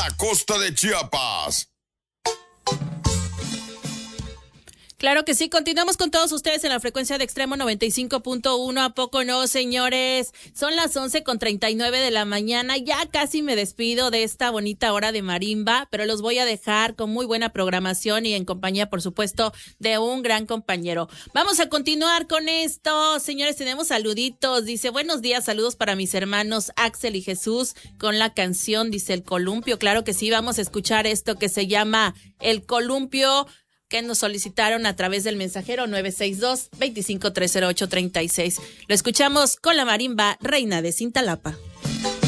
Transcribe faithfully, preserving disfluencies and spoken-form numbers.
la costa de Chiapas. Claro que sí, continuamos con todos ustedes en la frecuencia de Extremo noventa y cinco punto uno. ¿A poco no, señores? Son las once con treinta y nueve de la mañana. Ya casi me despido de esta bonita hora de marimba, pero los voy a dejar con muy buena programación y en compañía, por supuesto, de un gran compañero. Vamos a continuar con esto. Señores, tenemos saluditos. Dice, buenos días, saludos para mis hermanos Axel y Jesús con la canción, dice, El Columpio. Claro que sí, vamos a escuchar esto que se llama El Columpio, que nos solicitaron a través del mensajero nueve seis dos, dos cinco tres cero ocho tres seis. Lo escuchamos con la marimba Reina de Cintalapa.